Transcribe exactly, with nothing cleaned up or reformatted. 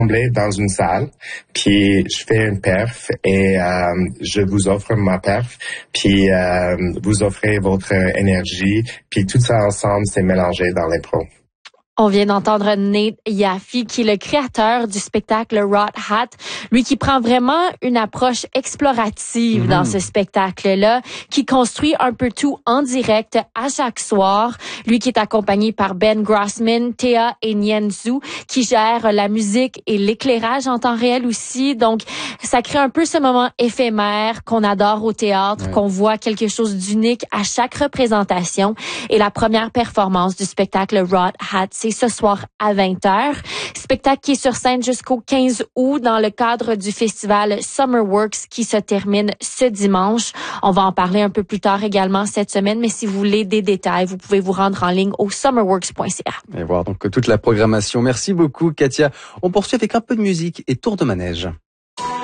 dans une salle, puis je fais une perf et euh, je vous offre ma perf, puis euh, vous offrez votre énergie, puis tout ça ensemble, c'est mélangé dans l'impro. On vient d'entendre Nate Yaffe, qui est le créateur du spectacle Rot Hat. Lui qui prend vraiment une approche explorative mm-hmm. dans ce spectacle-là, qui construit un peu tout en direct à chaque soir. Lui qui est accompagné par Ben Grossman, Théa et Nienzu, qui gèrent la musique et l'éclairage en temps réel aussi. Donc, ça crée un peu ce moment éphémère qu'on adore au théâtre, ouais. qu'on voit quelque chose d'unique à chaque représentation. Et la première performance du spectacle Rot Hat, c'est ce soir à vingt heures. Spectacle qui est sur scène jusqu'au quinze août dans le cadre du festival Summerworks qui se termine ce dimanche. On va en parler un peu plus tard également cette semaine, mais si vous voulez des détails, vous pouvez vous rendre en ligne au summerworks point c a. Et voir donc toute la programmation. Merci beaucoup, Katia. On poursuit avec un peu de musique et tour de manège.